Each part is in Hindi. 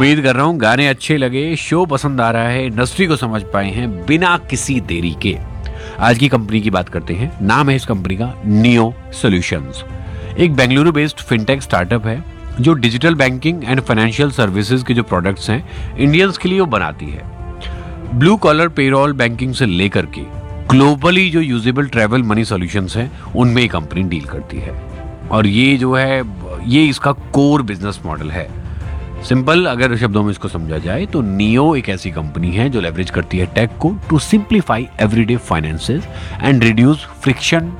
उम्मीद कर रहा हूँ गाने अच्छे लगे, शो पसंद आ रहा है, इंडस्ट्री को समझ पाए हैं बिना किसी देरी के। आज की कंपनी की बात करते हैं। नाम है इस कंपनी का नियो सॉल्यूशंस। एक बेंगलुरु बेस्ड फिनटेक स्टार्टअप है जो digital banking and financial services के जो प्रोडक्ट्स हैं इंडियंस के लिए वो बनाती है। ब्लू कॉलर पेरोल बैंकिंग से लेकर के ग्लोबली जो यूजेबल ट्रैवल मनी सॉल्यूशंस हैं उनमें ये कंपनी डील करती है। और ये जो है ये इसका कोर बिजनेस मॉडल है। सिंपल अगर शब्दों में इसको समझा जाए तो नियो एक ऐसी कंपनी है जो लेवरेज करती है टेक को to simplify everyday finances and reduce friction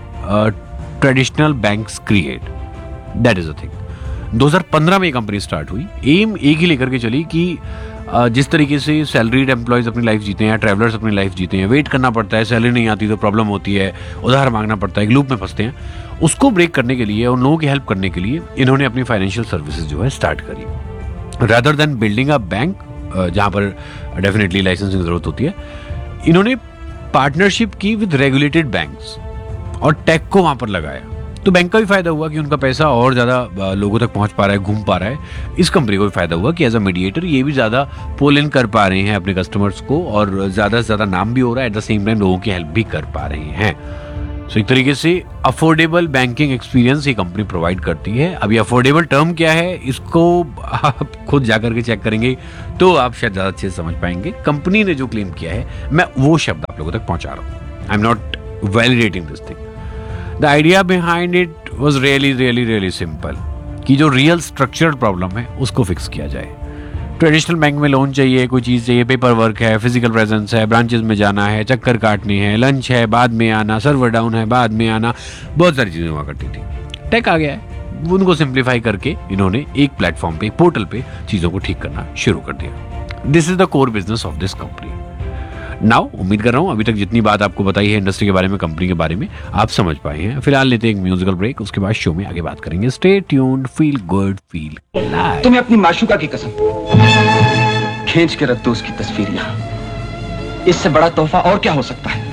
traditional banks create. That is a thing. 2015 में ये कंपनी स्टार्ट हुई। एम एक ही लेकर के चली कि जिस तरीके से सैलरीड एम्प्लॉयज अपनी लाइफ जीते हैं या ट्रैवलर्स अपनी लाइफ जीते हैं, वेट करना पड़ता है, सैलरी नहीं आती तो प्रॉब्लम होती है, उधार मांगना पड़ता है, एक लूप में फंसते हैं, उसको ब्रेक करने के लिए, उन लोगों की हेल्प करने के लिए इन्होंने अपनी फाइनेंशियल सर्विसेज जो है स्टार्ट करी। Rather than building a bank जहां पर डेफिनेटली लाइसेंसिंग की जरूरत होती है, इन्होंने पार्टनरशिप की विद रेगुलेटेड बैंक्स और टेक को वहां पर लगाया। तो बैंक का भी फायदा हुआ कि उनका पैसा और ज्यादा लोगों तक पहुंच पा रहा है, घूम पा रहा है। इस कंपनी को भी फायदा हुआ कि एज अ मीडिएटर ये भी ज्यादा पुल इन कर पा रहे हैं अपने कस्टमर्स को और ज्यादा से ज्यादा नाम भी हो रहा है, एट द सेम टाइम लोगों की हेल्प भी कर पा रहे हैं। सो एक तरीके से अफोर्डेबल बैंकिंग एक्सपीरियंस ये कंपनी प्रोवाइड करती है। अभी अफोर्डेबल टर्म क्या है इसको आप खुद जाकर के चेक करेंगे तो आप शायद ज्यादा अच्छे से समझ पाएंगे। कंपनी ने जो क्लेम किया है मैं वो शब्द आप लोगों तक पहुंचा रहा हूं। I am not validating this thing. The idea behind it was really simple कि जो रियल स्ट्रक्चरल प्रॉब्लम है उसको फिक्स किया जाए। ट्रेडिशनल बैंक में लोन चाहिए, कोई चीज़ चाहिए, पेपर वर्क है, फिजिकल प्रेजेंस है, ब्रांचेस में जाना है, चक्कर काटने हैं, लंच है बाद में आना, सर्वर डाउन है बाद में आना, बहुत सारी चीज़ें हुआ करती थी। टेक आ गया है, उनको सिंप्लीफाई करके इन्होंने एक प्लेटफॉर्म पे, एक पोर्टल पे चीज़ों को ठीक करना शुरू कर दिया। This is the core business of this company. Now उम्मीद कर रहा हूं अभी तक जितनी बात आपको बताई है इंडस्ट्री के बारे में, कंपनी के बारे में, आप समझ पाए हैं। फिलहाल लेते हैं एक म्यूजिकल ब्रेक, उसके बाद शो में आगे बात करेंगे। Stay tuned, feel good, feel live. तुम्हें अपनी माशूका की कसम खींच के रख दो उसकी तस्वीर यहाँ। इससे बड़ा तोहफा और क्या हो सकता है।